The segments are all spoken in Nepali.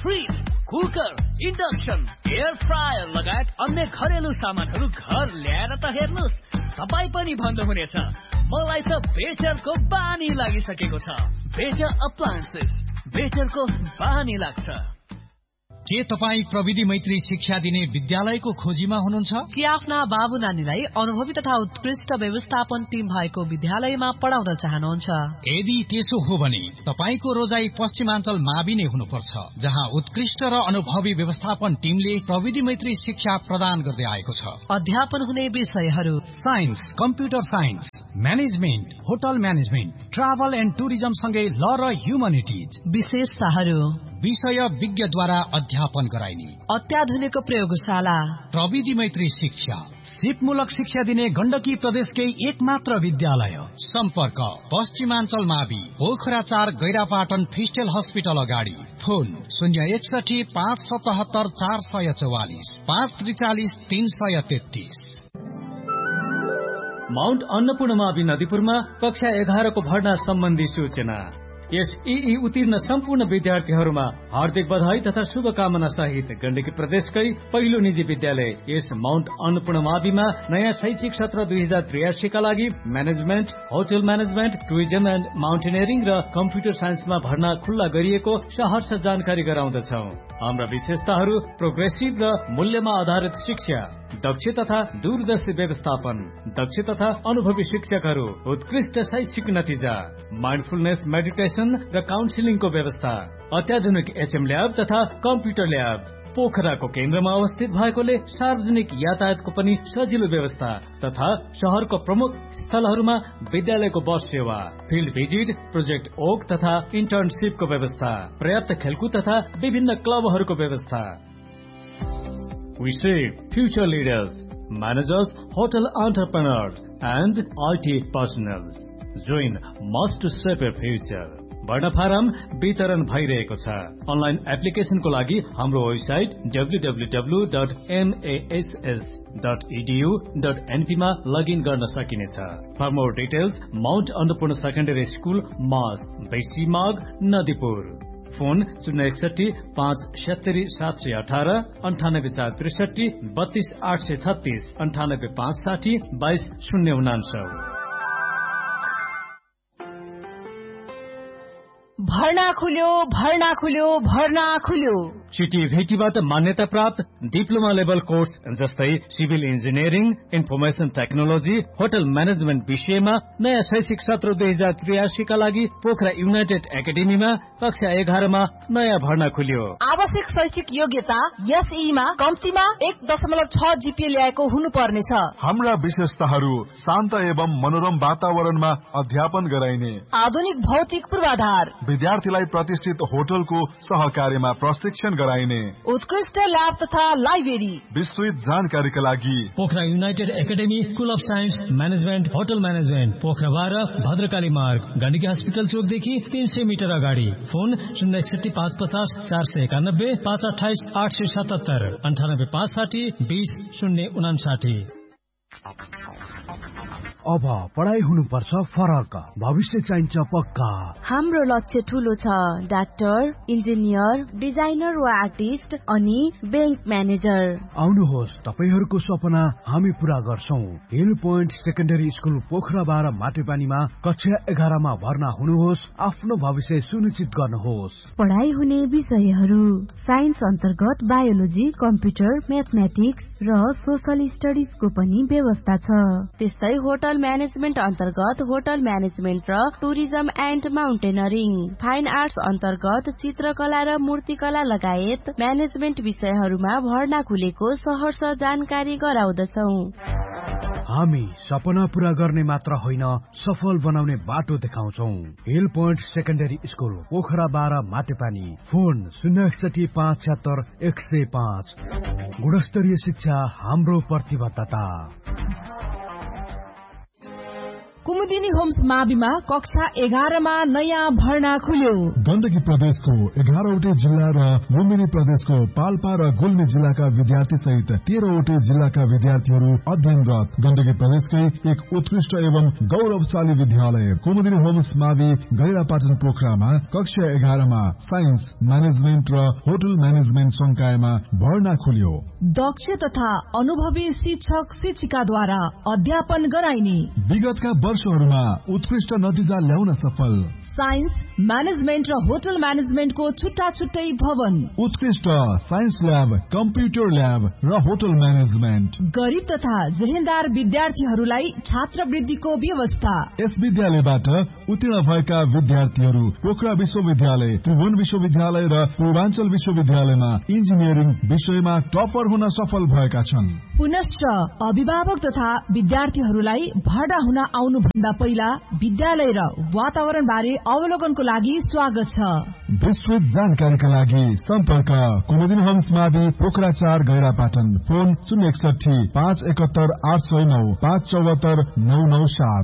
Fridge, cooker, induction, air fryer लगायत अन्य घरेलु सामानहरू घर ल्याएर त हेर्नुस्, तपाई पनि भन्नुहुनेछ मलाई त बेटरको बानी लागिसकेको छ। बेटर अप्लायन्सेस, बेटरको बानी लाग्छ। के तपाईँ प्रविधि मैत्री शिक्षा दिने विद्यालयको खोजीमा हुनुहुन्छ? कि आफ्ना बाबु नानीलाई अनुभवी तथा उत्कृष्ट व्यवस्थापन टिम भएको विद्यालयमा पढाउन चाहनुहुन्छ? यदि त्यसो हो भने तपाईको रोजाई पश्चिमाञ्चल मावि नै हुनुपर्छ, जहाँ उत्कृष्ट र अनुभवी व्यवस्थापन टिमले प्रविधि मैत्री शिक्षा प्रदान गर्दै आएको छ। अध्यापन हुने विषयहरू science, computer science, management, hotel management, travel and tourism सँगै ल र ह्युमनिटिज। विशेषताहरू विषय विज्ञद्वारा अध्यापन गराइने अत्याधुनिक प्रयोगशाला, प्रविधि मैत्री शिक्षा, सिपमूलक शिक्षा दिने गण्डकी प्रदेशकै एकमात्र विद्यालय। सम्पर्क पश्चिमाञ्चल मावि, पोखरा 4, गैरापाटन फिस्टेल हस्पिटल अगाडि। फोन 061 577 444 543 333। माउन्ट अन्नपूर्ण मावि नदीपुरमा कक्षा 11 को भर्ना सम्बन्धी सूचना। यस ई उत्तीर्ण सम्पूर्ण विद्यार्थीहरूमा हार्दिक बधाई तथा शुभकामना सहित गण्डकी प्रदेशकै पहिलो निजी विद्यालय यस माउन्ट अन्नपूर्ण माविमा नयाँ शैक्षिक सत्र 2083 का लागि management, hotel management, tourism and mountaineering र कम्प्युटर साइन्समा भर्ना खुल्ला गरिएको सहर्ष जानकारी गराउँदछौ। हाम्रा विशेषताहरू प्रोग्रेसिभ र मूल्यमा आधारित शिक्षा, दक्ष तथा दूरदर्शी व्यवस्थापन, दक्ष तथा अनुभवी शिक्षकहरू, उत्कृष्ट शैक्षिक नतिजा, माइन्डफुलनेस मेडिटेसन र काउन्सिलिङको व्यवस्था, अत्याधुनिक एचएम ल्याब तथा कम्प्युटर ल्याब। पोखराको केन्द्रमा अवस्थित भएकोले सार्वजनिक यातायातको पनि सजिलो व्यवस्था तथा शहरको प्रमुख स्थलहरूमा विद्यालयको बस सेवा, फिल्ड भिजिट, प्रोजेक्ट ओक तथा इन्टर्नशिपको व्यवस्था, पर्याप्त खेलकुद तथा विभिन्न क्लबहरूको व्यवस्था। We shape future leaders, managers, hotel entrepreneurs, and IT personnel. Join us to shape your future. भर्ना फारम वितरण भइरहेको छ। अनलाइन एप्लिकेशनको लागि हाम्रो वेबसाइट www.mass.edu.np मा लगइन गर्न सकिनेछ। For more details Mount Annapurna secondary school, मास, बेसी माग, नदीपुर। फोन 061 570 718 98463 32 836 98 560 22 099। भर्ना खुल्यो, भर्ना खुल्यो, भर्ना खुल्यो। सिटी भेटीबाट मान्यता प्राप्त डिप्लोमा लेभल कोर्स जस्तै civil engineering, information technology, hotel management विषयमा नयाँ शैक्षिक सत्र 2083 का लागि पोखरा युनाइटेड एकाडेमीमा कक्षा 11 मा नयाँ भर्ना खुल्यो। आवश्यक शैक्षिक योग्यता एसईमा कम्तीमा 1.6 जीपीए ल्याएको हुनुपर्नेछ। हाम्रा विशेषताहरू शान्त एवं मनोरम वातावरणमा अध्यापन गराइने, आधुनिक भौतिक पूर्वाधार, विद्यार्थीलाई प्रतिष्ठित होटलको सहकार्यमा प्रशिक्षण गराइने, उत्कृष्ट ल्याब तथा लाइब्रेरी। विस्तृत जानकारीका लागि Pokhara United academy, school of science, management, hotel management, Pokhara 12, Bhadrakali मार्ग, गण्डकी हस्पिटल चोकदेखि 300 मिटर अगाडि। फोन 061 550 491 528 877 98 560 20 059। अब पढाइ हुनुपर्छ फरक, भविष्य चाहिन्छ पक्का। हाम्रो लक्ष्य ठूलो छ, डाक्टर, इन्जिनियर, डिजाइनर वा आर्टिस्ट अनि बैंक म्यानेजर। आउनुहोस्, तपाईहरूको सपना हामी पूरा गर्छौं। Hill point secondary school Pokhara 12 माटेपानीमा कक्षा 11 मा भर्ना हुनुहोस्, आफ्नो भविष्य सुनिश्चित गर्नुहोस्। पढाइ हुने विषयहरू साइन्स अन्तर्गत बायोलोजी, कम्प्युटर, म्याथमेटिक्स र सोशल स्टडिजको पनि व्यवस्था छ। त्यस्तै होटल म्यानेजमेन्ट अन्तर्गत होटल म्यानेजमेन्ट र tourism and mountaineering, fine arts अन्तर्गत चित्रकला र मूर्तिकला लगायत म्यानेजमेन्ट विषयहरूमा भर्ना खुलेको सहर्ष जानकारी गराउँदछौं। हामी सपना पूरा गर्ने मात्र होइन, सफल बनाउने बाटो देखाउँछौं। Hill point secondary school Pokhara 12 माटेपानी। Phone 061 576 105। गुणस्तरीय शिक्षा हाम्रो प्रतिबद्धता। कुमुदिनी होम्स माविमा कक्षा 11 मा नयाँ भर्ना खुल्यो। गण्डकी प्रदेशको 11वटै जिल्ला र लुम्बिनी प्रदेशको पाल्पा र गुल्मी जिल्लाका विद्यार्थी सहित 13वटै जिल्लाका विद्यार्थीहरू अध्ययनरत गण्डकी प्रदेशकै एक उत्कृष्ट एवं गौरवशाली विद्यालय कुमुदिनी होम्स मावि गैरापाटन पोखरामा कक्षा 11 मा साइन्स म्यानेजमेन्ट र होटल म्यानेजमेन्ट संकायमा भर्ना खुल्यो। दक्ष तथा अनुभवी शिक्षक शिक्षिकाद्वारा अध्यापन गराइने, विगतका वर्षहरूमा उत्कृष्ट नतिजा ल्याउन सफल साइन्स म्यानेजमेन्ट र होटल म्यानेजमेन्टको छुट्टा छुट्टै भवन, उत्कृष्ट साइन्स ल्याब, कम्प्युटर ल्याब र होटल म्यानेजमेन्ट, गरिब तथा जेहेन्दार विद्यार्थीहरूलाई छात्रवृत्तिको व्यवस्था। यस विद्यालयबाट उत्तीर्ण भएका विद्यार्थीहरू पोखरा विश्वविद्यालय, त्रिभुवन विश्वविद्यालय र पूर्वाञ्चल विश्वविद्यालयमा इन्जिनियरिङ विषयमा टपर हुन सफल भएका छन्। पुनश्च अभिभावक तथा विद्यार्थीहरूलाई भर्ना हुन आउनुभन्दा पहिला विद्यालय र वातावरण बारे अवलोकनको लागि स्वागत छ। विस्तृत जानकारीका लागि सम्पर्क कुमुदिनी होम्स मावि पोखरा 4 गैरापाटन, फोन 061 571 809 574 997।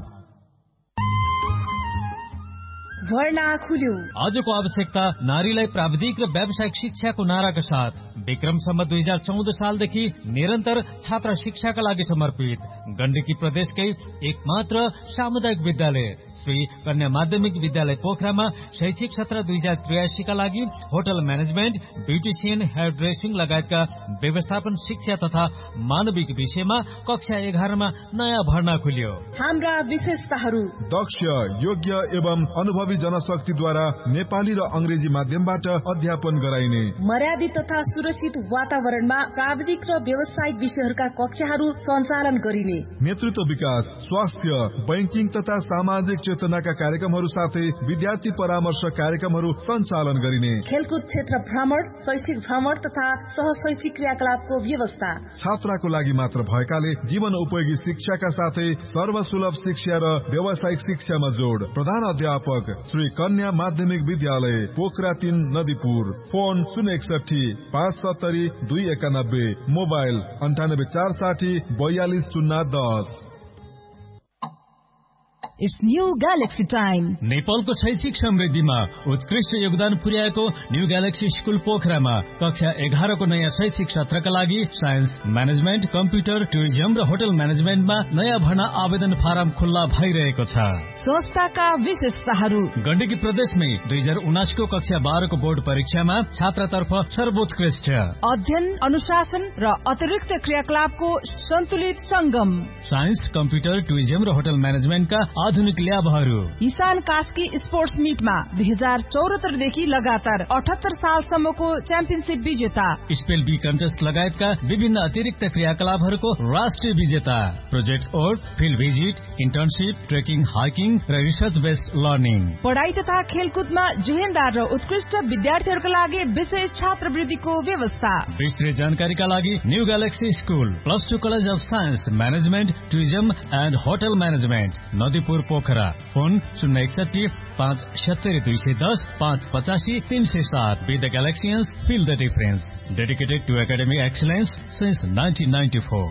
भर्ना खुल्यो। आजको आवश्यकता नारीलाई प्राविधिक र व्यावसायिक शिक्षाको नाराका साथ विक्रमसम्म 2014 सालदेखि निरन्तर छात्र शिक्षाका लागि समर्पित गण्डकी प्रदेशकै एकमात्र सामुदायिक विद्यालय श्री कन्या माध्यमिक विद्यालय पोखरामा शैक्षिक सत्र 2083 का लागि hotel management, beautician, hair dressing लगायतका व्यवस्थापन शिक्षा तथा मानविक विषयमा कक्षा 11 मा नयाँ भर्ना खुल्यो। हाम्रा विशेषताहरू: दक्ष, योग्य एवं अनुभवी जनशक्तिद्वारा नेपाली र अंग्रेजी माध्यमबाट अध्यापन गराइने, मर्यादित तथा सुरक्षित वातावरणमा प्राविधिक र व्यावसायिक विषयहरूका कक्षाहरू सञ्चालन गरिने, नेतृत्व विकास, स्वास्थ्य, बैंकिङ तथा सामाजिक चेतनाका कार्यक्रमहरू साथै विद्यार्थी परामर्श कार्यक्रमहरू सञ्चालन गरिने, खेलकुद क्षेत्र भ्रमण, शैक्षिक भ्रमण तथा सहशैक्षिक क्रियाकलापको व्यवस्था। छात्राको लागि मात्र भएकाले जीवन उपयोगी शिक्षाका साथै सर्वसुलभ शिक्षा र व्यावसायिक शिक्षामा जोड। प्रधान अध्यापक श्री कन्या माध्यमिक विद्यालय Pokhara 3 Nadipur, phone 061 570 291, mobile 98 460 42 010। It's new Galaxy time. नेपालको शैक्षिक समृद्धिमा उत्कृष्ट योगदान पुर्याएको न्यू ग्यालेक्सी स्कुल पोखरामा कक्षा 11 को नयाँ शैक्षिक सत्रका लागि साइन्स म्यानेजमेन्ट, कम्प्युटर, टुरिज्म र होटल म्यानेजमेन्टमा नयाँ भर्ना आवेदन फारम खुल्ला भइरहेको छ। संस्थाका विशेषताहरू: गण्डकी प्रदेशमै 2079 को कक्षा 12 को बोर्ड परीक्षामा छात्रतर्फ सर्वोत्कृष्ट अध्ययन, अनुशासन र अतिरिक्त क्रियाकलापको सन्तुलित संगम, साइन्स, कम्प्युटर, टुरिज्म र होटल म्यानेजमेन्टका आधुनिक ल्याबहरू। इसान कास्की स्पोर्ट्स मिटमा 2074 देखि लगातार 78 सालसम्मको च्याम्पियनशिप विजेता, स्पेल बी कन्टेस्ट लगायतका विभिन्न अतिरिक्त क्रियाकलापहरूको राष्ट्रिय विजेता, project org, field visit, internship, trekking, hiking र रिसर्च बेस्ड लर्निङ। पढाइ तथा खेलकुदमा जुहेन्दार र उत्कृष्ट विद्यार्थीहरूका लागि विशेष छात्रवृत्तिको व्यवस्था। विस्तृत जानकारीका लागि new galaxy school, +2 college of science, management, tourism and hotel management, Nadipur Pokhara, phone 061 570 210 585 307। Be the Galaxians, feel the difference. Dedicated to academic excellence since 1994.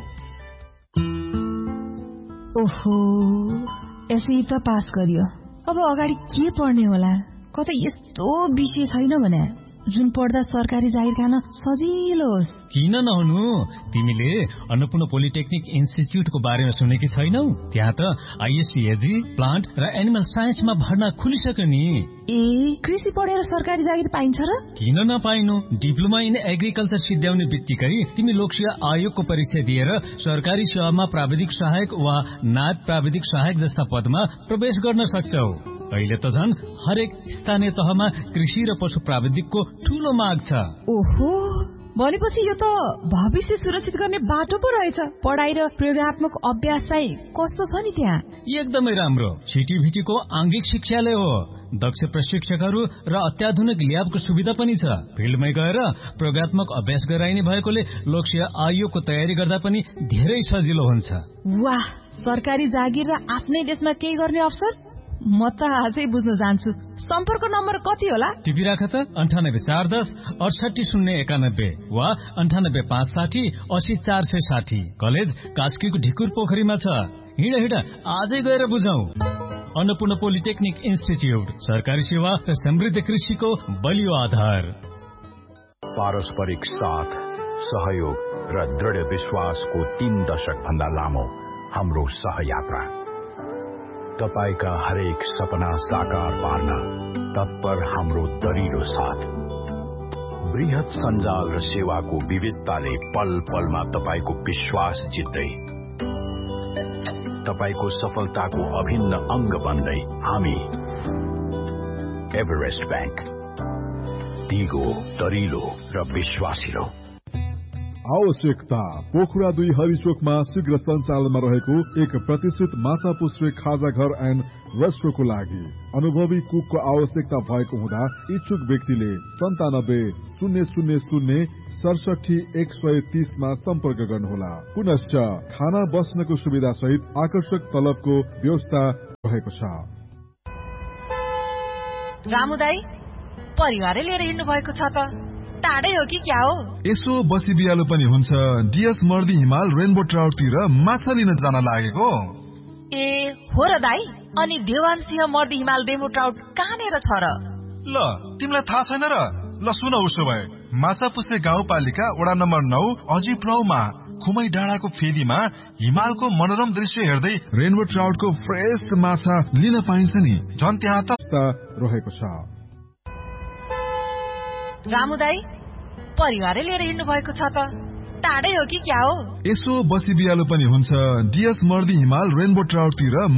ओहो, यसै त पास गरियो। अब अगाडि के पढ्ने होला? कतै यस्तो विषय छैन भने जुन पढ्दा सरकारी जागिर खान सजिलो होस्। किन नहुनु? तिमीले अन्नपूर्ण पोलिटेक्निक इन्स्टिच्युटको बारेमा सुनेकी छैनौ? त्यहाँ त आइएससीएजी, प्लान्ट र एनिमल साइन्समा भर्ना खुलिसक्यो नि। ए, कृषि पढेर सरकारी जागिर पाइन्छ र? किन नपाइनु? डिप्लोमा इन एग्रिकल्चर सिद्ध्याउने बित्तिकै तिमी लोकसेवा आयोगको परीक्षा दिएर सरकारी सेवामा प्राविधिक सहायक वा नायब प्राविधिक सहायक जस्ता पदमा प्रवेश गर्न सक्छौ। अहिले त झन् हरेक स्थानीय तहमा कृषि र पशु प्राविधिकको ठूलो माग छ। ओहो, भनेपछि यो त भविष्य सुरक्षित गर्ने बाटो पो रहेछ। पढाइ र प्रयोगात्मक अभ्यास चाहिँ कस्तो छ नि त्यहाँ? एकदमै राम्रो। सिटिभिटीको आंगिक शिक्षालय हो। दक्ष प्रशिक्षकहरू र अत्याधुनिक ल्याबको सुविधा पनि छ। फिल्डमै गएर प्रयोगात्मक अभ्यास गराइने भएकोले लोकसेवा आयोगको तयारी गर्दा पनि धेरै सजिलो हुन्छ। वाह, सरकारी जागिर र आफ्नै देशमा केही गर्ने अवसर? म त आजै बुझ्न जान्छु। सम्पर्क नम्बर कति होला? टिपी राख त 98 410 68 091 वा 98 560 80 460। कलेज कास्कीको ढिकुर पोखरीमा छ। हिँड आजै गएर बुझौं। अन्नपूर्ण पोलिटेक्निक इन्स्टिच्युट, सरकारी सेवा र समृद्ध कृषिको बलियो आधार। पारस्परिक साथ, सहयोग र दृढ विश्वासको 3 दशक भन्दा लामो हाम्रो सहयात्रा। तपाईका हरेक सपना साकार पार्न तत्पर हाम्रो दरिलो साथ। बृहत सञ्जाल र सेवाको विविधताले पल पलमा तपाईको विश्वास जित्दै, तपाईको सफलताको अभिन्न अंग बन्दै हामी एभरेस्ट बैंक, दिगो, दरिलो र विश्वासिलो। आवश्यकता पोखरा 2 हरिचोकमा शीघ्र सञ्चालनमा रहेको एक प्रतिष्ठित माछा पुष्रे खाजा घर एन्ड रेस्टोरेन्टको लागि अनुभवी कुकको आवश्यकता भएको हुँदा इच्छुक व्यक्तिले 97000067 मा सम्पर्क गर्नुहोला। पुनश्च खाना बस्नको सुविधा सहित आकर्षक तलबको व्यवस्था रहेको छ। रामुदाई परिवारै लिएर हिँड्नु भएको छ त, टाढै हो कि क्या हो? यसो बसी बिहालो पनि हुन्छ। डिएस मर्दी हिमाल रेनबो ट्राउटतिर माछा लिन जान लागेको। ए हो र दाई, अनि देवान सिंह मर्दी हिमाल रेनबो ट्राउट कहाँनेर छ र? ल तिमीलाई थाहा छैन र? ल सुन, उसो भए माछा पुष्रे गाउँपालिका वडा नम्बर 9 अजिप्राउमा खुमै डाँडाको फेदीमा हिमालको मनोरम दृश्य हेर्दै रेनबो ट्राउटको फ्रेश माछा लिन पाइन्छ नि। झन् त्यहाँ त रहेको छ। रामुदाई परिवारै लिएर हिँड्नु भएको छ त, टाढै हो कि क्या हो? यसो बसी बिहालो पनि हुन्छ। डिएस मर्दी हिमाल रेनबो ट्राउटतिर